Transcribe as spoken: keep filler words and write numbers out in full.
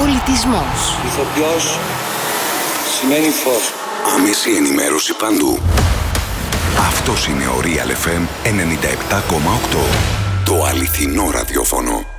Πολιτισμός. Ηθοποιός σημαίνει φως. Άμεση ενημέρωση παντού. Αυτός είναι ο Real εφ εμ ενενήντα επτά κόμμα οκτώ. Το αληθινό ραδιόφωνο.